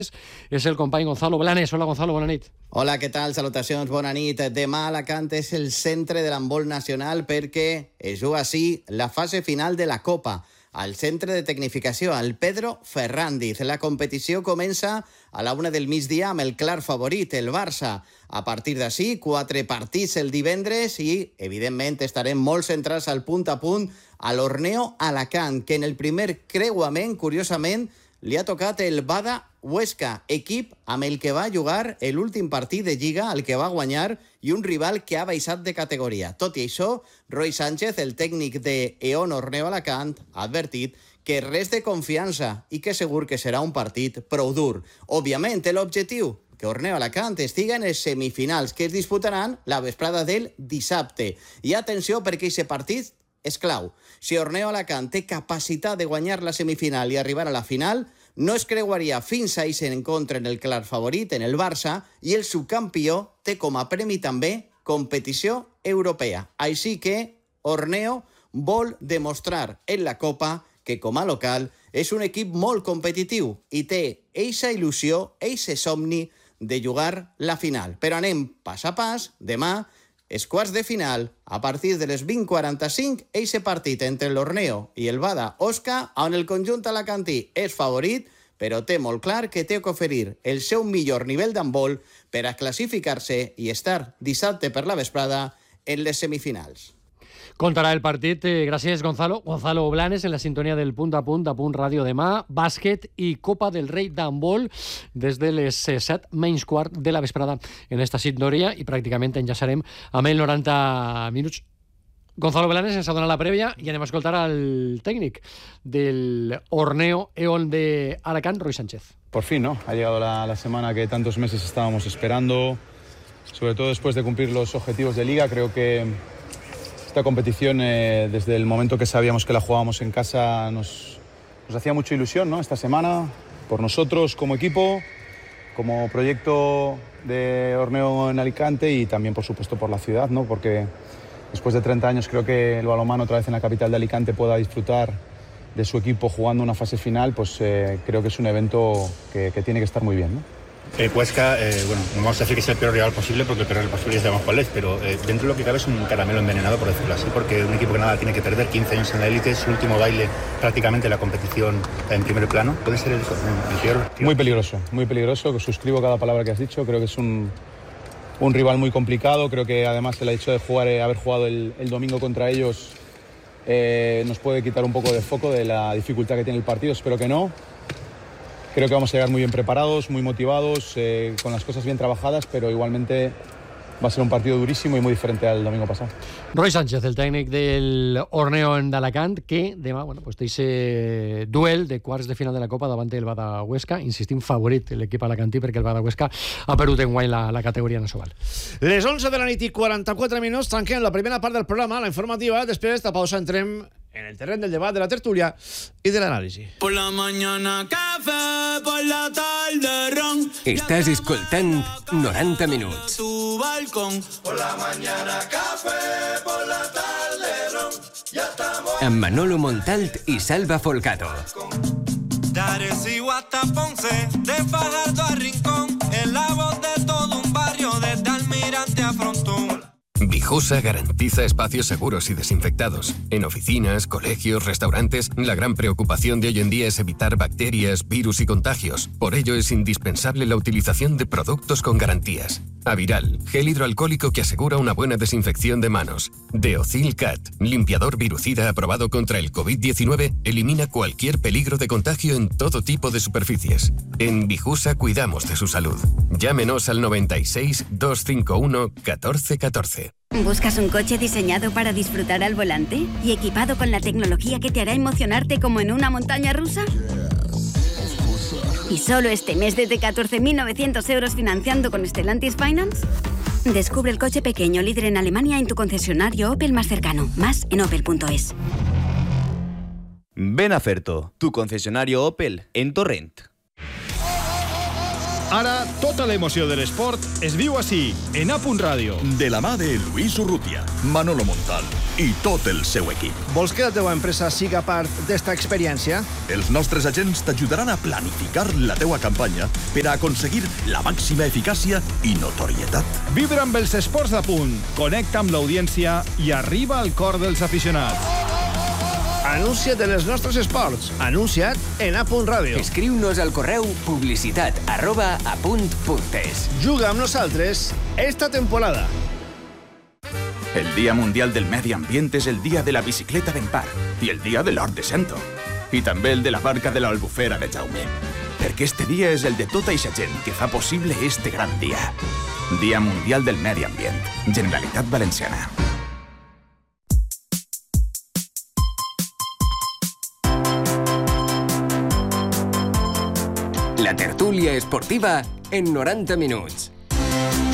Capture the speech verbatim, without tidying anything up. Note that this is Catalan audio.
és el company Gonzalo Blanes. Hola, Gonzalo, bona nit. Hola, què tal? Salutacions, bona nit. Demà Alacant és el centre de l'handbol nacional perquè es juga així la fase final de la Copa. Al centre de tecnificació, al Pedro Ferrandiz. La competició comença a la una del migdia amb el clar favorit, el Barça. A partir d'ací, quatre partits el divendres i, evidentment, estarem molt centrats al punt a punt a l'Orneo Alacant, que en el primer creuament, curiosament, li ha tocat el Bada Huesca, equip amb el que va jugar l'últim partit de Lliga, el que va guanyar, i un rival que ha baixat de categoria. Tot i això, Roy Sánchez, el tècnic de E.ON Orneo Alacant, ha advertit que res de confiança i que segur que serà un partit prou dur. Òbviament, l'objectiu, que Orneo Alacant estiga en les semifinals, que es disputaran la vesprada del dissabte. I atenció, perquè aquest partit és clau. Si Orneo Alacant té capacitat de guanyar la semifinal i arribar a la final, no es creuaria fins a aquest encontre en el clar favorit, en el Barça, i el subcampió té com a premi també competició europea. Així que Orneo vol demostrar en la Copa que com a local és un equip molt competitiu i té eixa il·lusió, eixe somni de jugar la final. Però anem pas a pas. Demà, els quarts de final, a partir de les vint quaranta-cinc, eixe partit entre l'Orneo i el Bada Osca, on el conjunt alacantí és favorit, però té molt clar que té que oferir el seu millor nivell d'handbol per a classificar-se i estar dissabte per la vesprada en les semifinals. Contarà el partit, eh, gràcies Gonzalo. Gonzalo Blanes en la sintonia del punt a punt, a punt ràdio demà, bàsquet i Copa del Rei d'handbol des de les set menys quart de la vesprada en esta sintonia i pràcticament enllaçarem amb el noranta minuts. Gonzalo Blanes ens ha donat la prèvia i anem a escoltar al tècnic del Orneo E.ON de Alacant, Roy Sánchez. Por fin, ¿no? Ha llegado la, la semana que tantos meses estábamos esperando, sobre todo después de cumplir los objetivos de Liga. Creo que esta competición, eh, desde el momento que sabíamos que la jugábamos en casa, nos, nos hacía mucha ilusión, ¿no? Esta semana, por nosotros como equipo, como proyecto de Orneo en Alicante y también, por supuesto, por la ciudad, ¿no? Porque después de treinta años creo que el balonmano otra vez en la capital de Alicante pueda disfrutar de su equipo jugando una fase final, pues eh, creo que es un evento que, que tiene que estar muy bien, ¿no? El Huesca, eh, bueno, no vamos a decir que es el peor rival posible porque el peor rival posible ya sabemos cuál es, pero eh, dentro de lo que cabe es un caramelo envenenado, por decirlo así, porque un equipo que nada tiene que perder, quince años en la élite, su último baile prácticamente la competición en primer plano. ¿Puede ser el, el peor? Muy peligroso, muy peligroso, suscribo cada palabra que has dicho, creo que es un, un rival muy complicado, creo que además el hecho de jugar, eh, haber jugado el, el domingo contra ellos eh, nos puede quitar un poco de foco de la dificultad que tiene el partido, espero que no. Creo que vamos a llegar muy bien preparados, muy motivados, eh, con las cosas bien trabajadas, pero igualmente va a ser un partido durísimo y muy diferente al domingo pasado. Roy Sánchez, el tècnic del Orneo d'Alacant, que demà bueno, pues, té aquest duel de quarts de final de la Copa davant del Bada Huesca. Insistim, favorit l'equip alacantí perquè el Bada Huesca ha perdut enguany la, la categoria nacional. Les onze de la nit i quaranta-quatre minuts, tanquem la primera part del programa, la informativa. Després d'esta pausa entrem en el terreno del debate, de la tertulia y del análisis. Por la mañana café, por la tarde ron. Estás escoltant noranta minuts. Tu balcón. Por la mañana café, por la tarde ron. Ya estamos. Amb Manolo Montalt y Salva Folgado. De Arecibo hasta Ponce, de Fajardo a Rincón, en la voz de todo un barrio, desde Almirante a Frontón. Vijosa garantiza espacios seguros y desinfectados. En oficinas, colegios, restaurantes, la gran preocupación de hoy en día es evitar bacterias, virus y contagios. Por ello es indispensable la utilización de productos con garantías. Aviral, gel hidroalcohólico que asegura una buena desinfección de manos. Deocil Cat, limpiador virucida aprobado contra el covid diecinueve, elimina cualquier peligro de contagio en todo tipo de superficies. En Vijusa cuidamos de su salud. Llámenos al noventa y seis, doscientos cincuenta y uno, catorce catorce. ¿Buscas un coche diseñado para disfrutar al volante y equipado con la tecnología que te hará emocionarte como en una montaña rusa? ¿Y solo este mes desde catorce mil novecientos euros financiando con Stellantis Finance? Descubre el coche pequeño líder en Alemania en tu concesionario Opel más cercano. Más en opel punto es. Ven a Ferto, tu concesionario Opel en Torrent. Ara, tota l'emoció de l'esport es viu així, en A Punt Ràdio. De la mà de Luis Urrutia, Manolo Montal i tot el seu equip. Vols que la teva empresa siga part d'esta experiència? Els nostres agents t'ajudaran a planificar la teua campanya per a aconseguir la màxima eficàcia i notorietat. Vibra amb els esports d'A Punt, connecta amb l'audiència i arriba al cor dels aficionats. Anuncia't en els nostres esports. Anuncia't en A Punt Ràdio. Escriu-nos al correu publicitat arroba apunt.es. Juga amb nosaltres esta temporada. El Día Mundial del Medi Ambient és el dia de la bicicleta d'en Par i el dia de l'Hort de Sento. I també el de la barca de l'Albufera de Jaume. Perquè este dia és el de tota eixa gent que fa possible este gran dia. Dia Mundial del Medi Ambient. Generalitat Valenciana. La tertúlia esportiva en noranta minuts.